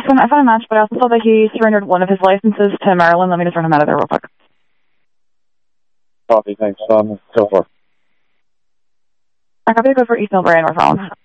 Excellent. I found a match, but I also saw that he surrendered one of his licenses to Maryland. Let me just run him out of there real quick. Copy, thanks. Go for it. I copy to go for East Millbrae and North Rollins.